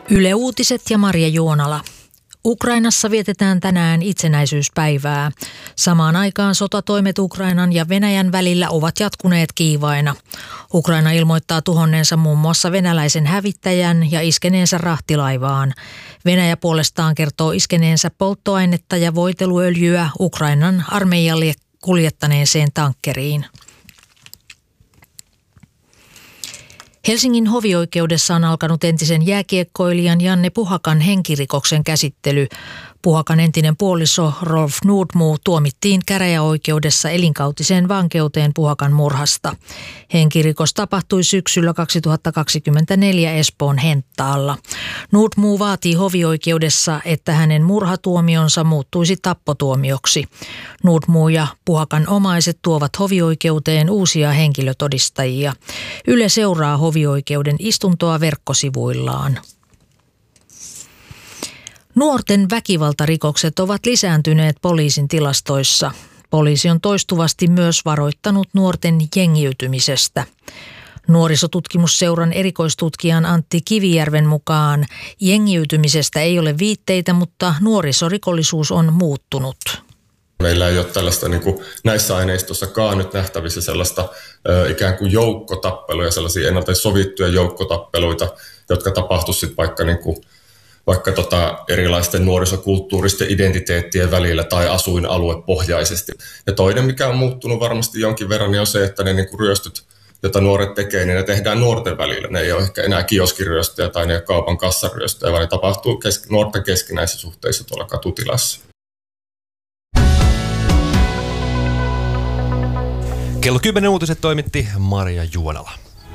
Yle Uutiset ja Marja Juonala. Ukrainassa vietetään tänään itsenäisyyspäivää. Samaan aikaan sotatoimet Ukrainan ja Venäjän välillä ovat jatkuneet kiivaina. Ukraina ilmoittaa tuhonneensa muun muassa venäläisen hävittäjän ja iskeneensä rahtilaivaan. Venäjä puolestaan kertoo iskeneensä polttoainetta ja voiteluöljyä Ukrainan armeijalle kuljettaneeseen tankkeriin. Helsingin hovioikeudessa on alkanut entisen jääkiekkoilijan Janne Puhakan henkirikoksen käsittely. Puhakan entinen puoliso Rolf Nordmo tuomittiin käräjäoikeudessa elinkautiseen vankeuteen Puhakan murhasta. Henkirikos tapahtui syksyllä 2024 Espoon Henttaalla. Nordmo vaatii hovioikeudessa, että hänen murhatuomionsa muuttuisi tappotuomioksi. Nordmo ja Puhakan omaiset tuovat hovioikeuteen uusia henkilötodistajia. Yle seuraa hovioikeuden istuntoa verkkosivuillaan. Nuorten väkivaltarikokset ovat lisääntyneet poliisin tilastoissa. Poliisi on toistuvasti myös varoittanut nuorten jengiytymisestä. Nuorisotutkimusseuran erikoistutkijan Antti Kivijärven mukaan jengiytymisestä ei ole viitteitä, mutta nuorisorikollisuus on muuttunut. Meillä ei ole tällaista näissä aineistossakaan nyt nähtävissä sellaista ikään kuin joukkotappeluja, sellaisia ennalta sovittuja joukkotappeluita, jotka tapahtuisivat vaikka erilaisten nuorisokulttuuristen identiteettien välillä tai asuinaluepohjaisesti. Ja toinen, mikä on muuttunut varmasti jonkin verran, niin on se, että ne ryöstöt, joita nuoret tekee, niin ne tehdään nuorten välillä. Ne ei ole ehkä enää kioskiryöstöjä tai ne ei ole kaupan kassaryöstöjä, vaan ne tapahtuu nuorten keskinäisissä suhteissa tuolla katutilassa. Kello 10 uutiset toimitti Marja Juonala.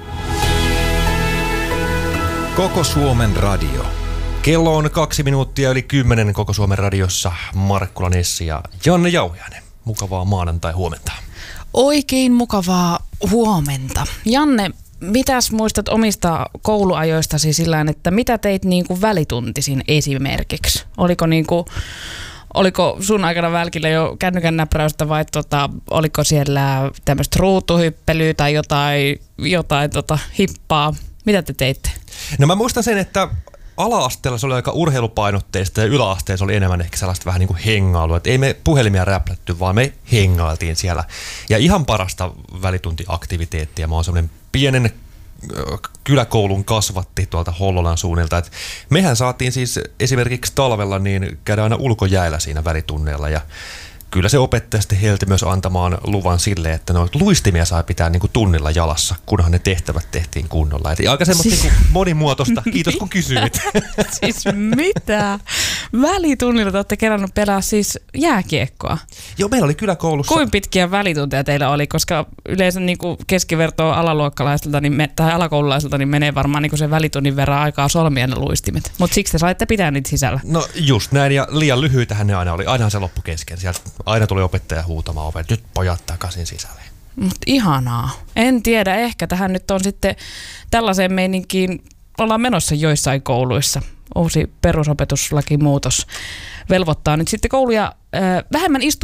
Koko Suomen radio. Kello on 2 minuuttia yli 10 Koko Suomen radiossa. Markkula Nessi ja Janne Jauhiainen. Mukavaa maanantai-huomenta. Oikein mukavaa huomenta. Janne, mitäs muistat omista kouluajoistasi sillään, että mitä teit välituntisin esimerkiksi? Oliko sun aikana välkillä jo kännykän näpräystä vai oliko siellä tämmöistä ruutuhyppelyä tai jotain hippaa? Mitä te teitte? No mä muistan sen, että ala-asteella se oli aika urheilupainotteista ja yläasteella se oli enemmän ehkä sellaista vähän niin kuin hengailua. Ei me puhelimia räplätty, vaan me hengailtiin siellä. Ja ihan parasta välituntiaktiviteettia. Mä oon semmoinen pienen kyläkoulun kasvatti tuolta Hollolan suunnilta. Et mehän saatiin siis esimerkiksi talvella niin käydä aina ulkojäällä siinä välitunneilla ja kyllä se opettaja sitten helti myös antamaan luvan sille, että luistimia saa pitää tunnilla jalassa, kunhan ne tehtävät tehtiin kunnolla. Et aika semmoista monimuotoista. Kiitos kun kysyit. Siis mitä? Välitunnilla te olette kerännyt pelaa siis jääkiekkoa? Joo, meillä oli kyläkoulussa. Kuinka pitkiä välitunteja teillä oli? Koska yleensä alaluokkalaisilta tai alakoululaisilta niin menee varmaan sen välitunnin verran aikaa solmia ne luistimet. Mutta siksi te saitte pitää niitä sisällä. No just näin, ja liian lyhyitähän ne aina oli. Ainahan se loppu kesken. Sieltä aina tuli opettaja huutamaan oveen, nyt pojat takaisin sisälle. Mutta ihanaa. En tiedä, ehkä tähän nyt on sitten tällaiseen meininkiin, ollaan menossa joissain kouluissa. Uusi perusopetuslakimuutos velvoittaa nyt sitten kouluja vähemmän